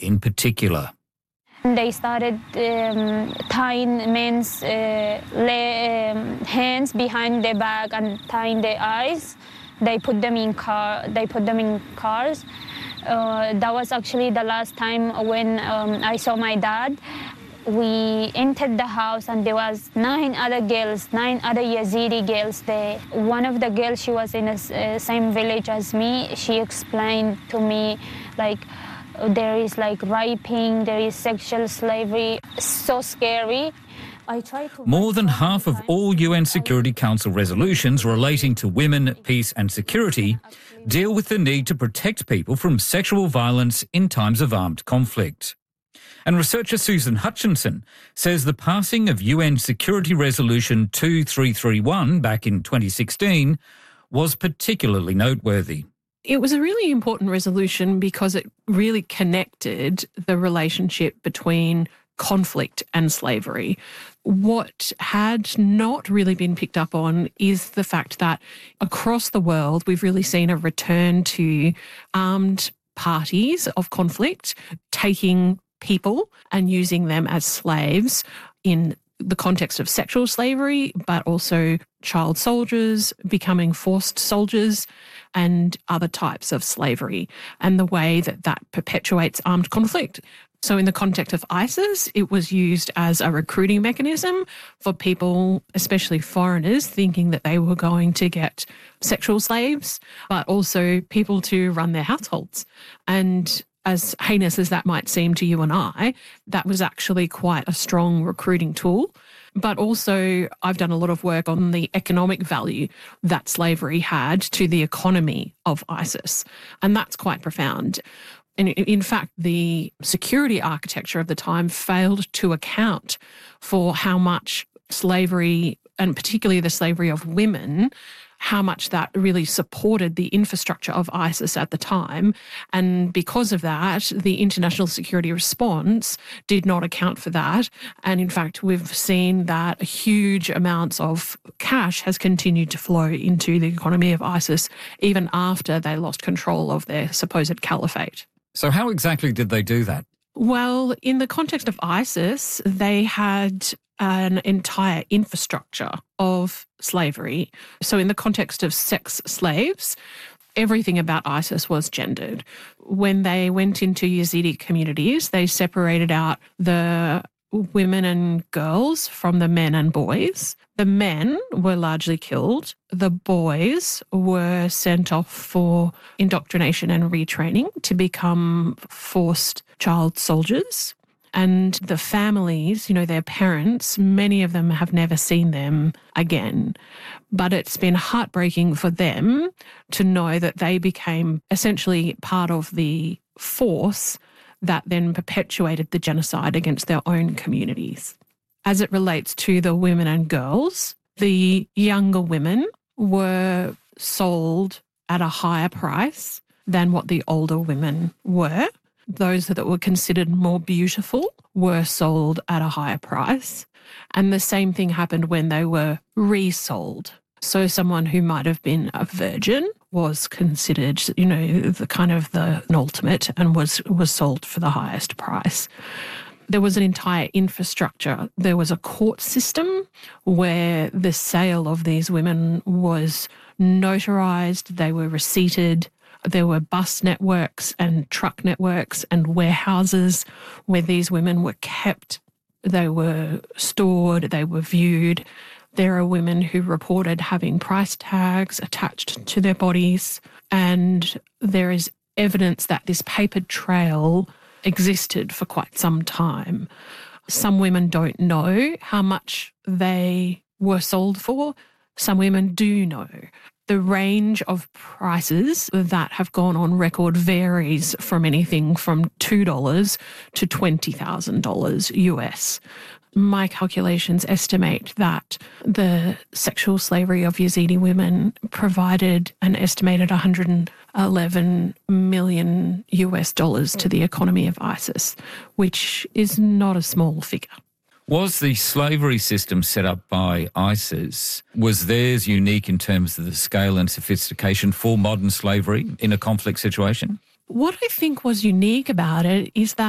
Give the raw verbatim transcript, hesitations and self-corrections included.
in particular. They started um, tying men's uh, le- um, hands behind their back and tying their eyes. They put them in car. They put them in cars. Uh, that was actually the last time when um, I saw my dad. We entered the house and there was nine other girls, nine other Yazidi girls there. One of the girls, she was in the uh, same village as me. She explained to me, like, there is like raping, there is sexual slavery. So scary. I tried to More than half of all U N Security Council resolutions relating to women, peace and security deal with the need to protect people from sexual violence in times of armed conflict. And researcher Susan Hutchinson says the passing of U N Security Resolution two three three one back in twenty sixteen was particularly noteworthy. It was a really important resolution because it really connected the relationship between conflict and slavery. What had not really been picked up on is the fact that across the world we've really seen a return to armed parties of conflict taking people and using them as slaves in the context of sexual slavery, but also child soldiers becoming forced soldiers and other types of slavery, and the way that that perpetuates armed conflict. So in the context of ISIS, it was used as a recruiting mechanism for people, especially foreigners, thinking that they were going to get sexual slaves, but also people to run their households. And as heinous as that might seem to you and I, that was actually quite a strong recruiting tool. But also I've done a lot of work on the economic value that slavery had to the economy of ISIS. And that's quite profound. And in fact, the security architecture of the time failed to account for how much slavery, and particularly the slavery of women, how much that really supported the infrastructure of ISIS at the time. And because of that, the international security response did not account for that. And in fact, we've seen that huge amounts of cash has continued to flow into the economy of ISIS even after they lost control of their supposed caliphate. So how exactly did they do that? Well, in the context of ISIS, they had an entire infrastructure of slavery. So in the context of sex slaves, everything about ISIS was gendered. When they went into Yazidi communities, they separated out the women and girls from the men and boys. The men were largely killed. The boys were sent off for indoctrination and retraining to become forced child soldiers. And the families, you know, their parents, many of them have never seen them again. But it's been heartbreaking for them to know that they became essentially part of the force that then perpetuated the genocide against their own communities. As it relates to the women and girls, the younger women were sold at a higher price than what the older women were. Those that were considered more beautiful were sold at a higher price. And the same thing happened when they were resold. So someone who might have been a virgin was considered, you know, the kind of the ultimate and was, was sold for the highest price. There was an entire infrastructure. There was a court system where the sale of these women was notarized, they were receipted. There were bus networks and truck networks and warehouses where these women were kept. They were stored, they were viewed. There are women who reported having price tags attached to their bodies, and there is evidence that this paper trail existed for quite some time. Some women don't know how much they were sold for. Some women do know. The range of prices that have gone on record varies from anything from two dollars to twenty thousand dollars U S. My calculations estimate that the sexual slavery of Yazidi women provided an estimated one hundred eleven million U S dollars to the economy of ISIS, which is not a small figure. Was the slavery system set up by ISIS, was theirs unique in terms of the scale and sophistication for modern slavery in a conflict situation? What I think was unique about it is that